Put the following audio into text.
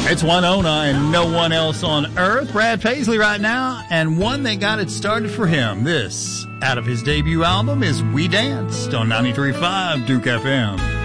It's Winona and No One Else on Earth. Brad Paisley right now, and one that got it started for him. This, out of his debut album, is We Danced on 93.5 Duke FM.